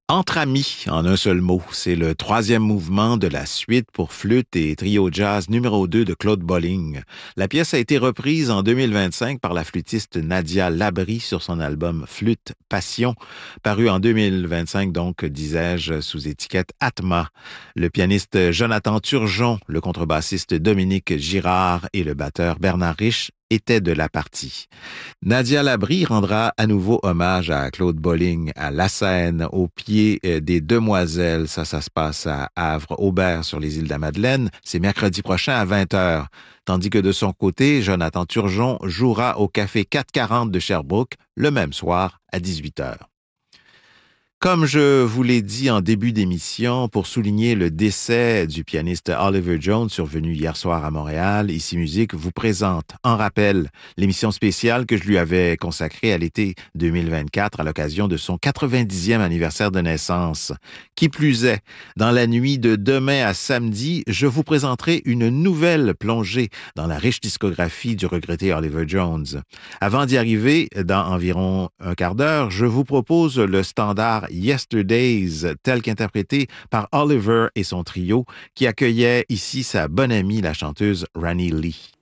Entre amis, en un seul mot, c'est le troisième mouvement de la suite pour flûte et trio jazz numéro 2 de Claude Bolling. La pièce a été reprise en 2025 par la flûtiste Nadia Labrie sur son album Flûte Passion, paru en 2025 donc, disais-je, sous étiquette Atma. Le pianiste Jonathan Turgeon, le contrebassiste Dominique Girard et le batteur Bernard Rich étaient de la partie. Nadia Labrie rendra à nouveau hommage à Claude Bolling à La Seine, au pied des Demoiselles. Ça se passe à Havre-Aubert sur les îles de la Madeleine. C'est mercredi prochain à 20h. Tandis que de son côté, Jonathan Turgeon jouera au Café 440 de Sherbrooke le même soir à 18h. Comme je vous l'ai dit en début d'émission, pour souligner le décès du pianiste Oliver Jones survenu hier soir à Montréal, Ici Musique vous présente en rappel l'émission spéciale que je lui avais consacrée à l'été 2024 à l'occasion de son 90e anniversaire de naissance. Qui plus est, dans la nuit de demain à samedi, je vous présenterai une nouvelle plongée dans la riche discographie du regretté Oliver Jones. Avant d'y arriver, dans environ un quart d'heure, je vous propose le standard Yesterdays, tel qu'interprété par Oliver et son trio, qui accueillait ici sa bonne amie, la chanteuse Rani Lee.